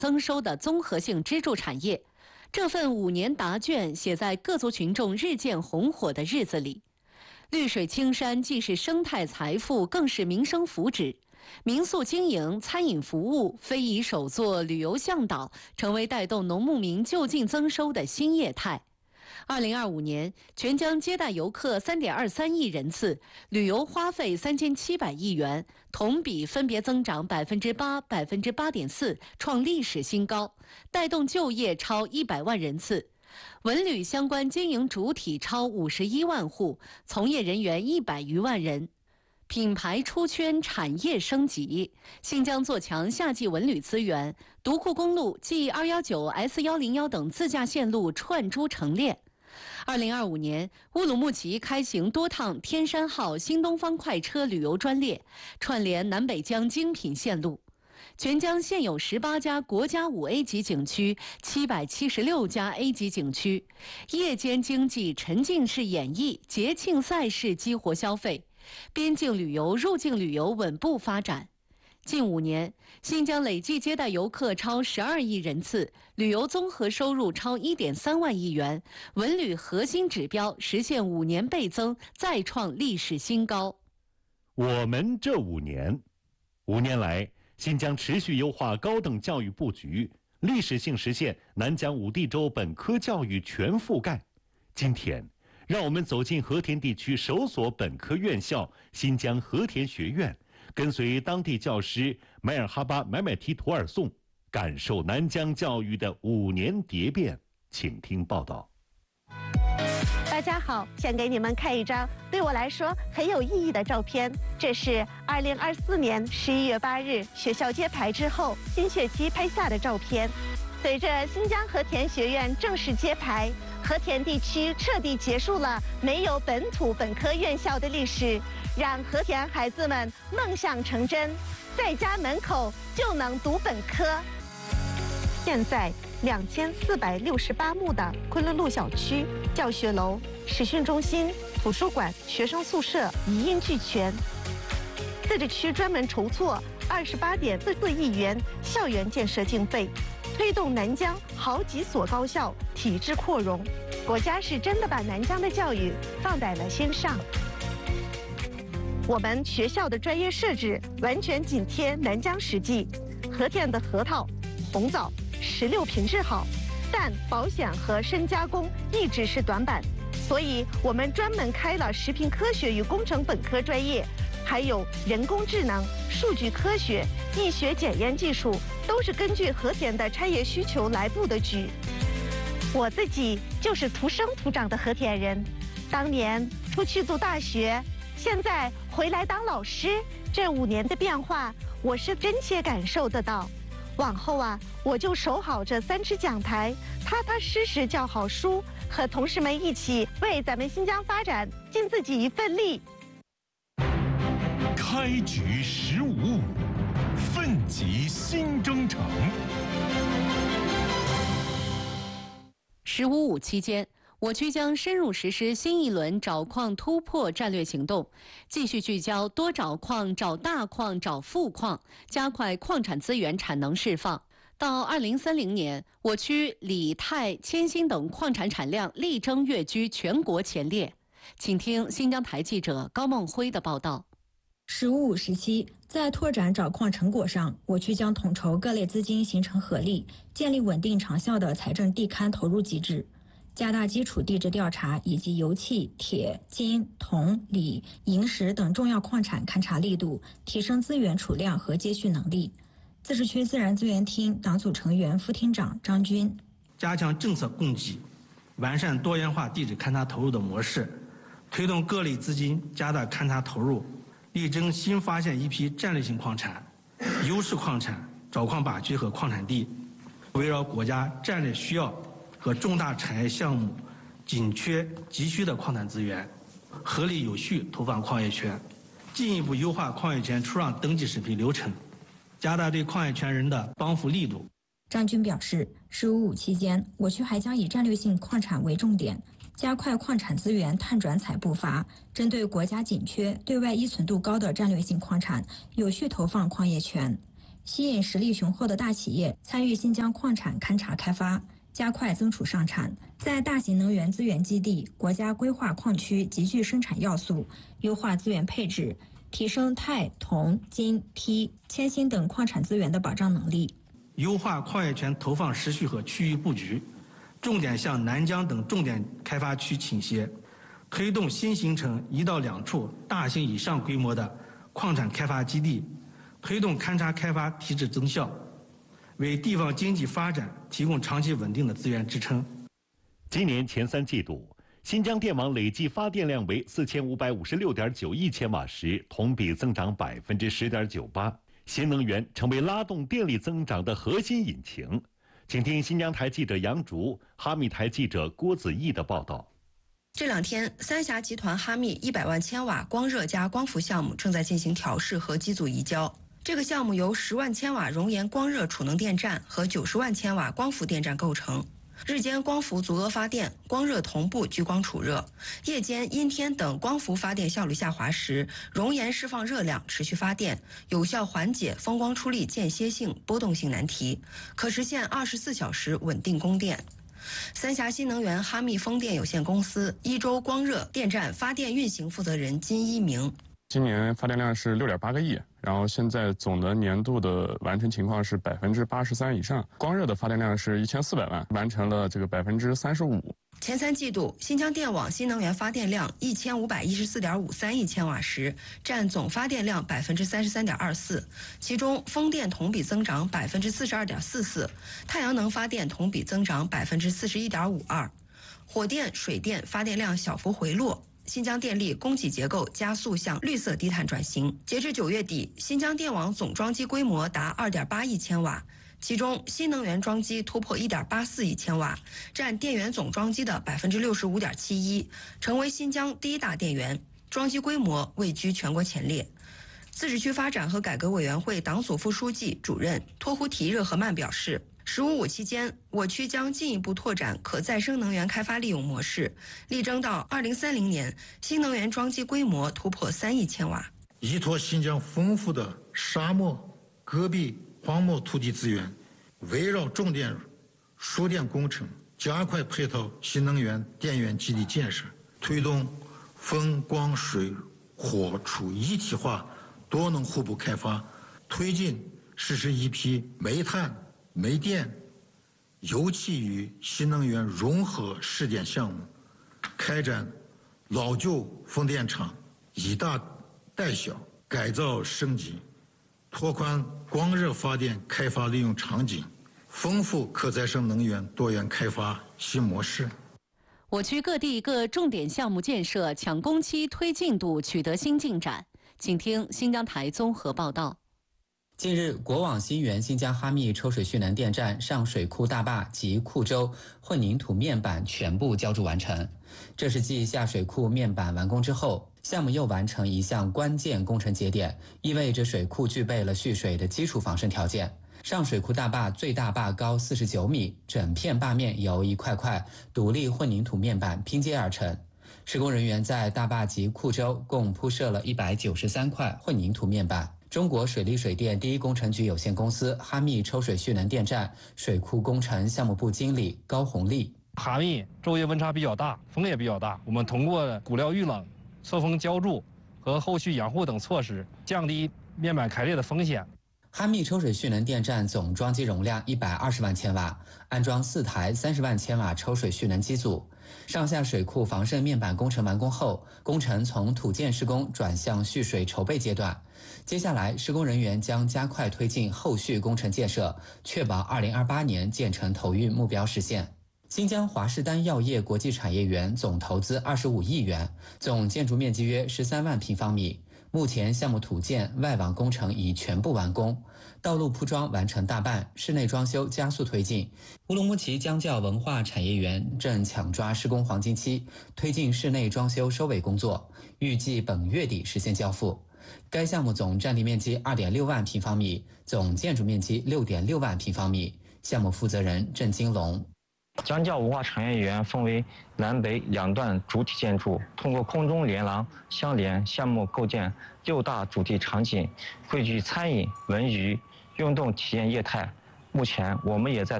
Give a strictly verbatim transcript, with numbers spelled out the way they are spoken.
增收的综合性支柱产业。这份五年答卷写在各族群众日渐红火的日子里。绿水青山既是生态财富，更是民生福祉。民宿经营、餐饮服务、非遗手作、旅游向导，成为带动农牧民就近增收的新业态。二零二五年，全江接待游客三点二三亿人次，旅游花费三千七百亿元，同比分别增长百分之八、百分之八点四，创历史新高，带动就业超一百万人次。文旅相关经营主体超五十一万户，从业人员一百余万人。品牌出圈，产业升级。新疆做强夏季文旅资源，独库公路 G 二一九 S 一零一等自驾线路串珠成链。二零二五年，乌鲁木齐开行多趟天山号新东方快车旅游专列，串联南北疆精品线路。全疆现有十八家国家五 A 级景区，七百七十六家 A 级景区。夜间经济、沉浸式演艺、节庆赛事激活消费，边境旅游、入境旅游稳步发展。近五年，新疆累计接待游客超十二亿人次，旅游综合收入超一点三万亿元，文旅核心指标实现五年倍增，再创历史新高。 我们这五年，五年来，新疆持续优化高等教育布局，历史性实现南疆五地州本科教育全覆盖。今天，让我们走进和田地区首所本科院校新疆和田学院，跟随当地教师迈尔哈巴买买提图尔颂，感受南疆教育的五年蝶变。请听报道。 大家好，先给你们看一张对我来说很有意义的照片。这是二零二四年十一月八日学校揭牌之后新学期拍下的照片。随着新疆和田学院正式揭牌，和田地区彻底结束了没有本土本科院校的历史，让和田孩子们梦想成真，在家门口就能读本科。现在两千四百六十八亩的昆仑路小区，教学楼、实训中心、图书馆、学生宿舍一应俱全。自治区专门筹措二十八点四四亿元校园建设经费，推动南疆好几所高校体制扩容。国家是真的把南疆的教育放在了心上。我们学校的专业设置完全紧贴南疆实际，和田的核桃、红枣、石榴品质好，但保险和深加工一直是短板，所以我们专门开了食品科学与工程本科专业，还有人工智能、数据科学、医学检验技术，都是根据和田的产业需求来布的局。我自己就是土生土长的和田人，当年出去读大学，现在回来当老师，这五年的变化，我是真切感受得到。往后啊，我就守好这三尺讲台，踏踏实实教好书，和同事们一起为咱们新疆发展尽自己一份力。 开局十五五，奋楫新征程。 十五五期间，我区将深入实施新一轮找矿突破战略行动，继续聚焦多找矿、找大矿、找富矿，加快矿产资源产能释放。到二零三零年，我区锂、钛、铅锌等矿产产量力争跃居全国前列。请听新疆台记者高梦辉的报道。 十五五时期，在拓展找矿成果上，我区将统筹各类资金形成合力，建立稳定长效的财政地勘投入机制，加大基础地质调查以及油气、铁、金、铜、锂、萤石等重要矿产勘查力度，提升资源储量和接续能力。自治区自然资源厅党组成员、副厅长张军： 加强政策供给，完善多元化地质勘查投入的模式，推动各类资金加大勘查投入，力争新发现一批战略性矿产、优势矿产、找矿靶区和矿产地，围绕国家战略需要和重大产业项目紧缺急需的矿产资源，合理有序投放矿业权，进一步优化矿业权出让登记审批流程，加大对矿业权人的帮扶力度。 张军表示，十五五期间，我区还将以战略性矿产为重点，加快矿产资源碳转采步伐，针对国家紧缺、对外依存度高的战略性矿产，有序投放矿业权。 吸引实力雄厚的大企业参与新疆矿产勘查开发，加快增储上产。在大型能源资源基地、国家规划矿区集聚生产要素，优化资源配置，提升钛、铜、金、锑、铅锌等矿产资源的保障能力。 优化矿业权投放时序和区域布局，重点向南疆等重点开发区倾斜，推动新形成一到两处大型以上规模的矿产开发基地，推动勘查开发提质增效，为地方经济发展提供长期稳定的资源支撑。 今年前三季度，新疆电网累计发电量为四千五百五十六点九亿千瓦时，同比增长百分之十点九八。新能源成为拉动电力增长的核心引擎。请听新疆台记者杨竹、哈密台记者郭子毅的报道。 这两天，三峡集团哈密一百万千瓦光热加光伏项目正在进行调试和机组移交。这个项目由十万千瓦熔岩光热储能电站和九十万千瓦光伏电站构成。日间光伏足额发电，光热同步聚光储热；夜间阴天等光伏发电效率下滑时，熔岩释放热量持续发电，有效缓解风光出力间歇性波动性难题，可实现二十四小时稳定供电。三峡新能源哈密风电有限公司伊州光热电站发电运行负责人金一鸣。 今年发电量是六点八个亿，然后现在总的年度的完成情况是百分之八十三以上。光热的发电量是一千四百万，完成了这个百分之三十五。 前三季度，新疆电网新能源发电量一千五百一十四点五三亿千瓦时，占总发电量百分之三十三点二四。其中，风电同比增长百分之四十二点四四，太阳能发电同比增长百分之四十一点五二，火电、水电发电量小幅回落。新疆电力供给结构加速向绿色低碳转型。截至九月底，新疆电网总装机规模达二点八亿千瓦，其中新能源装机突破一点八四亿千瓦，占电源总装机的百分之六十五点七一，成为新疆第一大电源，装机规模位居全国前列。自治区发展和改革委员会党组副书记、主任托呼提热合曼表示，十五五期间，我区将进一步拓展可再生能源开发利用模式，力争到二零三零年，新能源装机规模突破三亿千瓦。 依托新疆丰富的沙漠、戈壁、荒漠土地资源，围绕重点输电工程，加快配套新能源电源基地建设，推动风光水火储一体化多能互补开发，推进实施一批煤炭、煤电、油气与新能源融合试点项目，开展老旧风电场以大带小改造升级，拓宽光热发电开发利用场景，丰富可再生能源多元开发新模式。 我区各地各重点项目建设抢工期推进度取得新进展，请听新疆台综合报道。 近日，国网新源新疆哈密抽水蓄能电站上水库大坝及库周混凝土面板全部浇筑完成。这是继下水库面板完工之后，项目又完成一项关键工程节点，意味着水库具备了蓄水的基础防渗条件。上水库大坝最大坝高四十九米，整片坝面由一块块独立混凝土面板拼接而成。施工人员在大坝及库周共铺设了一百九十三块混凝土面板。中国水利水电第一工程局有限公司哈密抽水蓄能电站水库工程项目部经理高红利。 哈密昼夜温差比较大，风也比较大，我们通过骨料预冷、侧风浇筑和后续养护等措施，降低面板开裂的风险。 哈密抽水蓄能电站总装机容量一百二十万千瓦，安装四台三十万千瓦抽水蓄能机组。上下水库防渗面板工程完工后，工程从土建施工转向蓄水筹备阶段。接下来，施工人员将加快推进后续工程建设，确保二零二八年建成投运目标实现。新疆华士丹药业国际产业园总投资二十五亿元，总建筑面积约十三万平方米。目前项目土建、外网工程已全部完工，道路铺装完成大半，室内装修加速推进。乌鲁木齐姜教文化产业园正抢抓施工黄金期，推进室内装修收尾工作，预计本月底实现交付。该项目总占地面积二点六万平方米，总建筑面积六点六万平方米。项目负责人郑金龙。 姜教文化产业园分为南北两段主体建筑，通过空中连廊相连项目构建六大主题场景，汇聚餐饮、文娱、 运动体验业态。目前我们也在